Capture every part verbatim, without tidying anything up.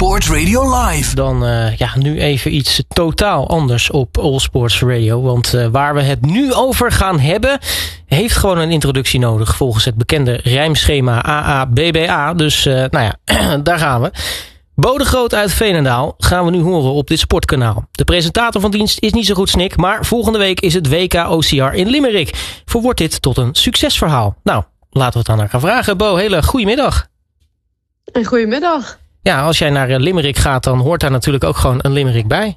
Sports Radio Live. Dan uh, ja, nu even iets totaal anders op All Sports Radio. Want uh, waar we het nu over gaan hebben, heeft gewoon een introductie nodig volgens het bekende rijmschema A A B B A. Dus uh, nou ja, daar gaan we. Bo de Groot uit Veenendaal gaan we nu horen op dit sportkanaal. De presentator van dienst is niet zo goed snik, maar volgende week is het W K O C R in Limerick. Verwoordt dit tot een succesverhaal? Nou, laten we het aan haar gaan vragen. Bo, hele goedemiddag. En goedemiddag. Ja, als jij naar Limerick gaat, dan hoort daar natuurlijk ook gewoon een Limerick bij.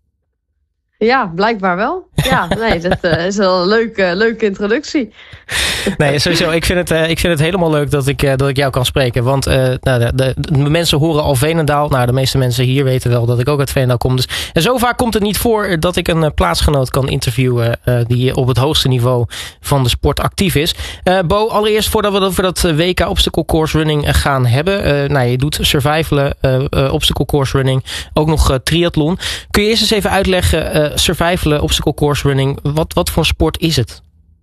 Ja, blijkbaar wel. Ja, nee, dat uh, is wel een leuke, leuke introductie. Nee, sowieso. Ik vind het, uh, ik vind het helemaal leuk dat ik, uh, dat ik jou kan spreken. Want uh, nou, de, de, de mensen horen al Veenendaal. Nou, de meeste mensen hier weten wel dat ik ook uit Veenendaal kom. Dus, en zo vaak komt het niet voor dat ik een uh, plaatsgenoot kan interviewen uh, die op het hoogste niveau van de sport actief is. Uh, Bo, allereerst voordat we het over dat W K Obstacle Course Running uh, gaan hebben. Uh, nou, je doet survivalen, uh, uh, Obstacle Course Running, ook nog uh, triathlon. Kun je eerst eens even uitleggen, uh, survivalen, Obstacle Course Running, wat, wat voor sport is het?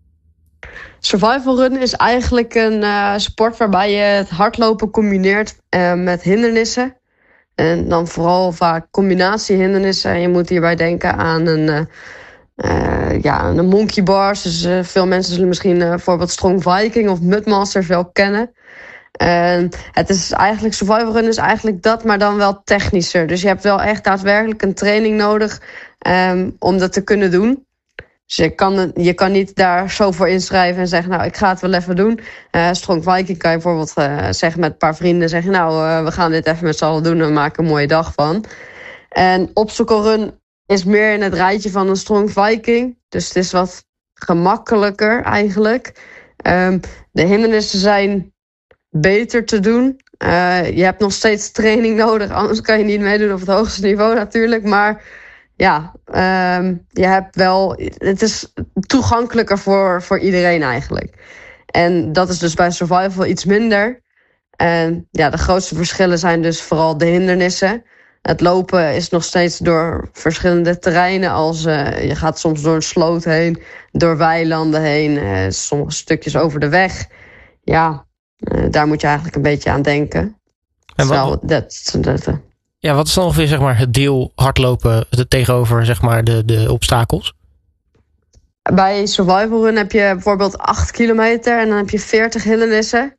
Survival run is eigenlijk een uh, sport waarbij je het hardlopen combineert uh, met hindernissen. En dan vooral vaak combinatiehindernissen. En je moet hierbij denken aan een, uh, uh, ja, een monkey bars. Dus uh, veel mensen zullen misschien uh, bijvoorbeeld Strong Viking of Mudmasters wel kennen. En het is eigenlijk, survival run is eigenlijk dat, maar dan wel technischer. Dus je hebt wel echt daadwerkelijk een training nodig um, om dat te kunnen doen. Dus je kan, je kan niet daar zo voor inschrijven en zeggen, nou, ik ga het wel even doen. Uh, Strong Viking kan je bijvoorbeeld uh, zeggen met een paar vrienden, zeggen, nou, uh, we gaan dit even met z'n allen doen en we maken een mooie dag van. En Obstacle Run is meer in het rijtje van een Strong Viking. Dus het is wat gemakkelijker eigenlijk. Um, de hindernissen zijn beter te doen. Uh, je hebt nog steeds training nodig, anders kan je niet meedoen op het hoogste niveau natuurlijk, maar ja, um, je hebt wel, het is toegankelijker voor, voor iedereen eigenlijk. En dat is dus bij survival iets minder. En ja, de grootste verschillen zijn dus vooral de hindernissen. Het lopen is nog steeds door verschillende terreinen. Als uh, je gaat soms door een sloot heen, door weilanden heen, uh, sommige stukjes over de weg. Ja, uh, daar moet je eigenlijk een beetje aan denken. En wat, Zo, dat, dat, uh, ja, wat is dan ongeveer zeg maar, het deel hardlopen tegenover zeg maar, de, de obstakels? Bij survival run heb je bijvoorbeeld acht kilometer en dan heb je veertig hindernissen.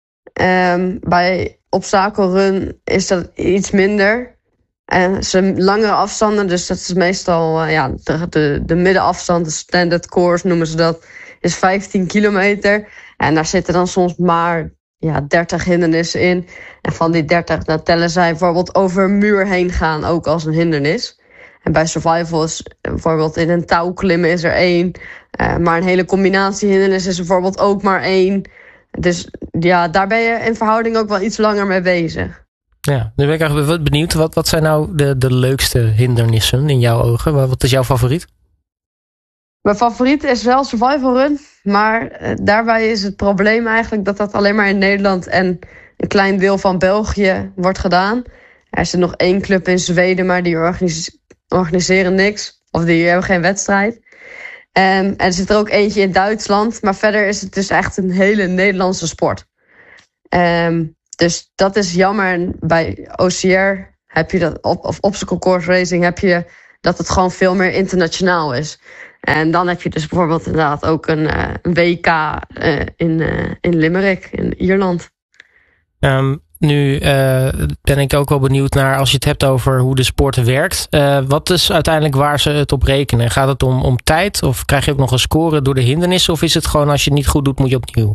Um, bij obstacle run is dat iets minder. En het zijn langere afstanden, dus dat is meestal uh, ja, de, de, de middenafstand, de standard course noemen ze dat, is vijftien kilometer. En daar zitten dan soms maar ja, dertig hindernissen in. En van die dertig, dan tellen zij bijvoorbeeld over een muur heen gaan ook als een hindernis. En bij survival is bijvoorbeeld in een touw klimmen is er één. Uh, maar een hele combinatie hindernis is bijvoorbeeld ook maar één. Dus ja, daar ben je in verhouding ook wel iets langer mee bezig. Ja, nu ben ik eigenlijk wat benieuwd. Wat, wat zijn nou de, de leukste hindernissen in jouw ogen? Wat is jouw favoriet? Mijn favoriet is wel survival run. Maar uh, daarbij is het probleem eigenlijk dat dat alleen maar in Nederland en een klein deel van België wordt gedaan. Er is er nog één club in Zweden, maar die organis- organiseren niks. Of die hebben geen wedstrijd. Um, en er zit er ook eentje in Duitsland. Maar verder is het dus echt een hele Nederlandse sport. Um, dus dat is jammer. En bij O C R heb je dat, op, of Obstacle Course Racing heb je dat het gewoon veel meer internationaal is. En dan heb je dus bijvoorbeeld inderdaad ook een, uh, een W K uh, in, uh, in Limerick, in Ierland. Um, nu uh, ben ik ook wel benieuwd naar, als je het hebt over hoe de sport werkt. Uh, wat is uiteindelijk waar ze het op rekenen? Gaat het om, om tijd? Of krijg je ook nog een score door de hindernissen? Of is het gewoon, als je het niet goed doet, moet je opnieuw?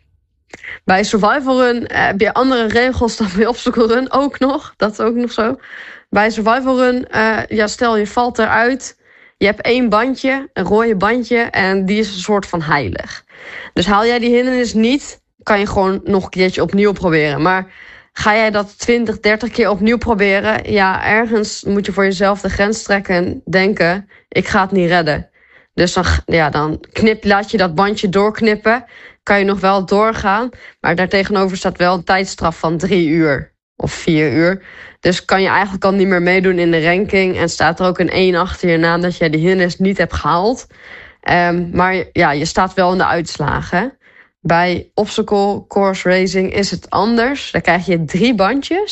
Bij survival run uh, heb je andere regels dan bij obstacle run ook nog. Dat is ook nog zo. Bij survival run, uh, ja, stel je valt eruit. Je hebt één bandje, een rode bandje, en die is een soort van heilig. Dus haal jij die hindernis niet, kan je gewoon nog een keertje opnieuw proberen. Maar ga jij dat twintig, dertig keer opnieuw proberen, ja, ergens moet je voor jezelf de grens trekken en denken, ik ga het niet redden. Dus dan, ja, dan knip, laat je dat bandje doorknippen, kan je nog wel doorgaan. Maar daartegenover staat wel een tijdstraf van drie uur of vier uur. Dus kan je eigenlijk al niet meer meedoen in de ranking. En staat er ook een één achter je naam dat jij die hindernis niet hebt gehaald. Um, maar ja, je staat wel in de uitslagen. Bij Obstacle Course Racing is het anders. Dan krijg je drie bandjes.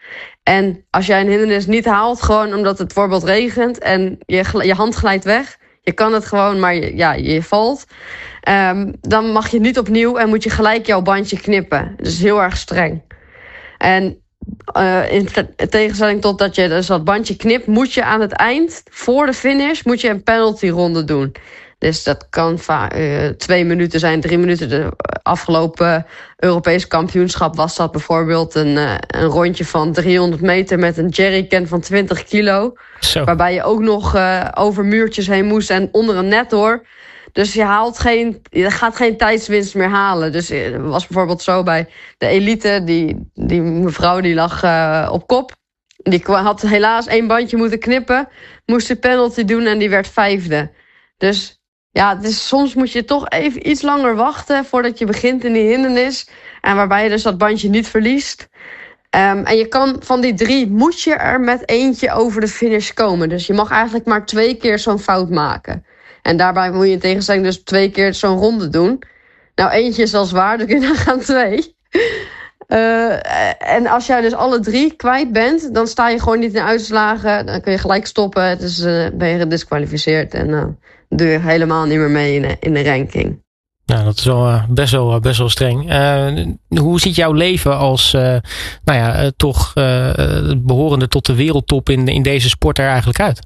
En als jij een hindernis niet haalt, gewoon omdat het bijvoorbeeld regent en je, je hand glijdt weg, je kan het gewoon, maar je, ja, je valt, um, dan mag je niet opnieuw en moet je gelijk jouw bandje knippen. Dat is heel erg streng. En uh, in tegenstelling tot dat je dus dat bandje knipt, moet je aan het eind, voor de finish, moet je een penalty ronde doen. Dus dat kan va- uh, twee minuten zijn, drie minuten. De afgelopen Europees kampioenschap was dat bijvoorbeeld een, uh, een rondje van driehonderd meter met een jerrycan van twintig kilo. Zo. Waarbij je ook nog uh, over muurtjes heen moest en onder een net door. Dus je haalt geen, je gaat geen tijdswinst meer halen. Dus het was bijvoorbeeld zo bij de elite, die, die mevrouw die lag uh, op kop. Die had helaas één bandje moeten knippen, moest de penalty doen en die werd vijfde. Dus ja, dus soms moet je toch even iets langer wachten voordat je begint in die hindernis. En waarbij je dus dat bandje niet verliest. Um, en je kan van die drie, moet je er met eentje over de finish komen. Dus je mag eigenlijk maar twee keer zo'n fout maken. En daarbij moet je in tegenstelling dus twee keer zo'n ronde doen. Nou, eentje is al zwaar, dus kun je dan gaan twee. Uh, en als jij dus alle drie kwijt bent, dan sta je gewoon niet in uitslagen. Dan kun je gelijk stoppen. Het is, uh, ben je gedisqualificeerd en uh, doe je helemaal niet meer mee in de, in de ranking. Nou, dat is wel uh, best wel, uh, best wel streng. Uh, hoe ziet jouw leven als uh, nou ja, uh, toch uh, behorende tot de wereldtop in, in deze sport er eigenlijk uit?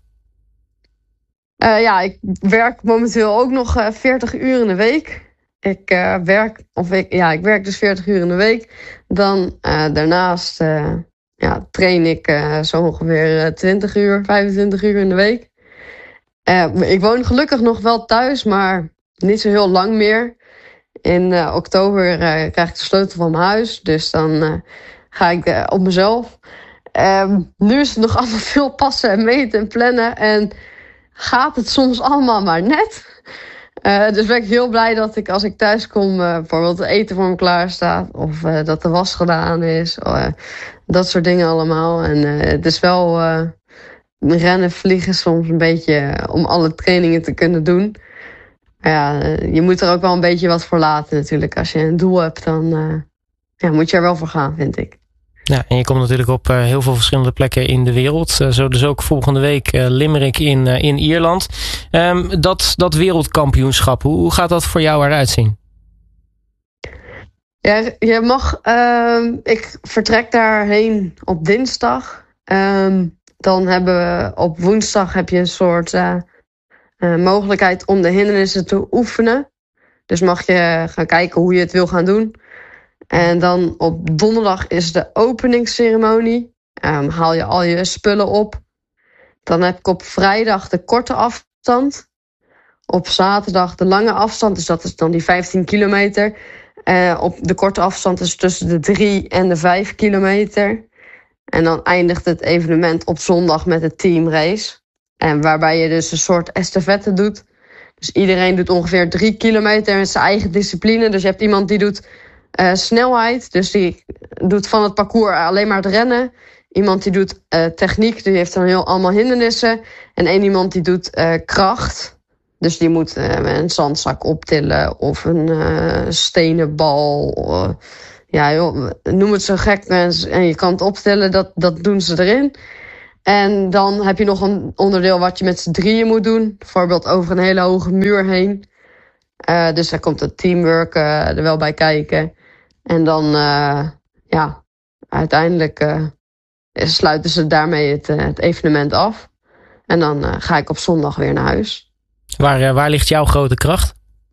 Uh, ja, ik werk momenteel ook nog uh, veertig uur in de week. Ik uh, werk, of ik, ja, ik werk dus veertig uur in de week. Dan uh, daarnaast uh, ja, train ik uh, zo ongeveer uh, twintig uur, vijfentwintig uur in de week. Uh, ik woon gelukkig nog wel thuis, maar niet zo heel lang meer. In uh, oktober uh, krijg ik de sleutel van mijn huis. Dus dan uh, ga ik uh, op mezelf. Uh, nu is het nog allemaal veel passen en meten en plannen. En gaat het soms allemaal maar net. Uh, dus ben ik heel blij dat ik als ik thuis kom, uh, bijvoorbeeld het eten voor me klaar staat. Of uh, dat de was gedaan is. Uh, dat soort dingen allemaal. En uh, het is wel uh, rennen, vliegen soms een beetje uh, om alle trainingen te kunnen doen. Maar ja, uh, je moet er ook wel een beetje wat voor laten natuurlijk. Als je een doel hebt, dan uh, ja, moet je er wel voor gaan, vind ik. Ja, en je komt natuurlijk op uh, heel veel verschillende plekken in de wereld. Uh, zo dus ook volgende week uh, Limerick in, uh, in Ierland. Um, dat, dat wereldkampioenschap, hoe, hoe gaat dat voor jou eruit zien? Ja, je mag... Uh, ik vertrek daarheen op dinsdag. Um, dan hebben we op woensdag heb je een soort uh, uh, mogelijkheid om de hindernissen te oefenen. Dus mag je gaan kijken hoe je het wil gaan doen. En dan op donderdag is de openingsceremonie. Um, haal je al je spullen op. Dan heb ik op vrijdag de korte afstand. Op zaterdag de lange afstand. Dus dat is dan die vijftien kilometer. Uh, op de korte afstand is tussen de drie en de vijf kilometer. En dan eindigt het evenement op zondag met de teamrace. En waarbij je dus een soort estafette doet. Dus iedereen doet ongeveer drie kilometer met zijn eigen discipline. Dus je hebt iemand die doet uh, snelheid. Dus die doet van het parcours alleen maar het rennen. Iemand die doet uh, techniek. Die heeft dan heel allemaal hindernissen. En één iemand die doet uh, kracht. Dus die moet uh, een zandzak optillen. Of een uh, stenen bal. Uh, ja, joh, noem het zo gek. En je kan het optillen. Dat, dat doen ze erin. En dan heb je nog een onderdeel wat je met z'n drieën moet doen. Bijvoorbeeld over een hele hoge muur heen. Uh, dus daar komt het teamwork uh, er wel bij kijken. En dan, uh, ja, uiteindelijk uh, sluiten ze daarmee het, uh, het evenement af. En dan uh, ga ik op zondag weer naar huis. Waar, uh, waar ligt jouw grote kracht?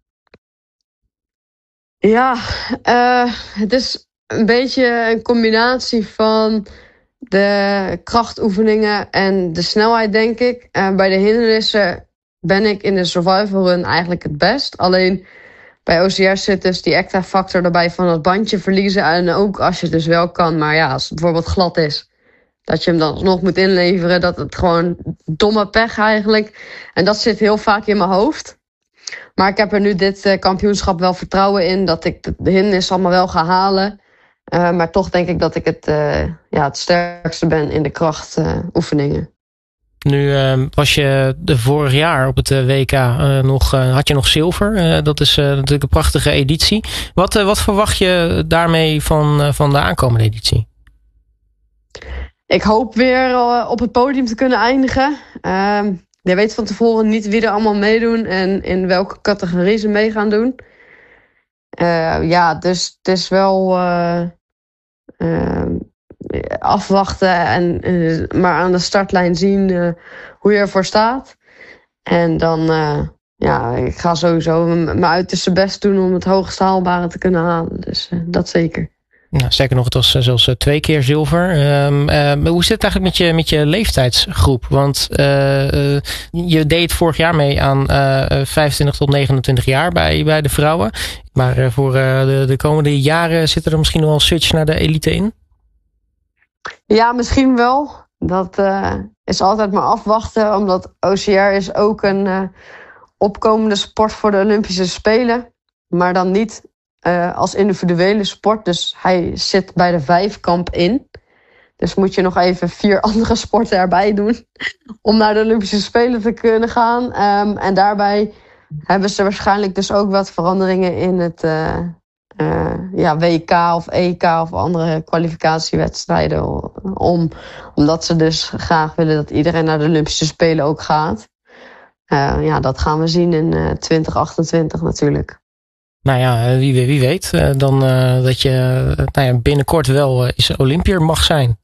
Ja, uh, het is een beetje een combinatie van de krachtoefeningen en de snelheid, denk ik. Uh, bij de hindernissen ben ik in de survival run eigenlijk het best. Alleen bij O C R zit dus die extra factor erbij van het bandje verliezen. En ook als je het dus wel kan, maar ja, als het bijvoorbeeld glad is, dat je hem dan nog moet inleveren. Dat het gewoon domme pech eigenlijk. En dat zit heel vaak in mijn hoofd. Maar ik heb er nu dit uh, kampioenschap wel vertrouwen in dat ik de hindernis allemaal wel ga halen. Uh, maar toch denk ik dat ik het, uh, ja, het sterkste ben in de krachtoefeningen. Uh, nu uh, was je de vorig jaar op het uh, W K uh, nog, uh, had je nog zilver. Uh, dat is uh, natuurlijk een prachtige editie. Wat, uh, wat verwacht je daarmee van, uh, van de aankomende editie? ik hoop weer uh, op het podium te kunnen eindigen. Uh, je weet van tevoren niet wie er allemaal meedoen en in welke categorie ze mee gaan doen. Uh, ja, dus het is wel uh, uh, afwachten en uh, maar aan de startlijn zien uh, hoe je ervoor staat. En dan, uh, ja, ik ga sowieso mijn uiterste best doen om het hoogst haalbare te kunnen halen. Dus uh, dat zeker. Nou, zeker nog, het was zelfs twee keer zilver. Um, uh, hoe zit het eigenlijk met je, met je leeftijdsgroep? Want uh, uh, je deed vorig jaar mee aan uh, vijfentwintig tot negenentwintig jaar bij, bij de vrouwen. Maar uh, voor uh, de, de komende jaren zit er misschien wel een switch naar de elite in? Ja, misschien wel. Dat uh, is altijd maar afwachten. Omdat O C R is ook een uh, opkomende sport voor de Olympische Spelen. Maar dan niet uh, als individuele sport. Dus hij zit bij de vijfkamp in. Dus moet je nog even vier andere sporten erbij doen. Om naar de Olympische Spelen te kunnen gaan. Um, en daarbij hebben ze waarschijnlijk dus ook wat veranderingen in het uh, uh, ja, W K of E K of andere kwalificatiewedstrijden. Om, omdat ze dus graag willen dat iedereen naar de Olympische Spelen ook gaat. Uh, ja, dat gaan we zien in uh, twintig achtentwintig natuurlijk. Nou ja, wie, wie weet uh, dan uh, dat je uh, nou ja, binnenkort wel uh, eens Olympiër mag zijn.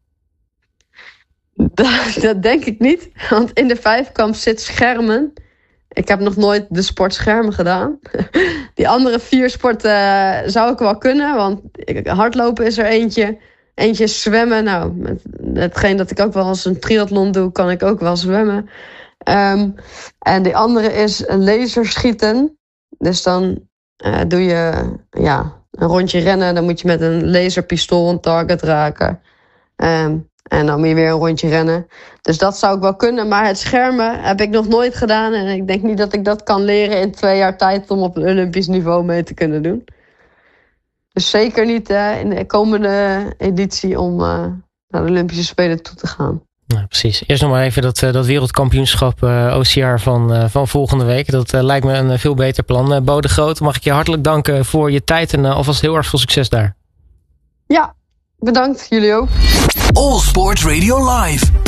Dat, dat denk ik niet, want in de vijfkamp zit schermen. Ik heb nog nooit de sport schermen gedaan. Die andere vier sporten uh, zou ik wel kunnen, want hardlopen is er eentje. Eentje is zwemmen. Nou, met hetgeen dat ik ook wel eens een triathlon doe, kan ik ook wel zwemmen. Um, en die andere is een laserschieten. Dus dan uh, doe je ja, een rondje rennen. Dan moet je met een laserpistool een target raken. Um, en dan moet je weer een rondje rennen. Dus dat zou ik wel kunnen. Maar het schermen heb ik nog nooit gedaan. En ik denk niet dat ik dat kan leren in twee jaar tijd om op een Olympisch niveau mee te kunnen doen. Dus zeker niet uh, in de komende editie om uh, naar de Olympische Spelen toe te gaan. Nou, precies. Eerst nog maar even dat, dat wereldkampioenschap uh, O C R van, uh, van volgende week. Dat uh, lijkt me een uh, veel beter plan. Uh, Bo de Groot, mag ik je hartelijk danken voor je tijd en uh, alvast heel erg veel succes daar. Ja, bedankt. Jullie ook. All Sports Radio Live.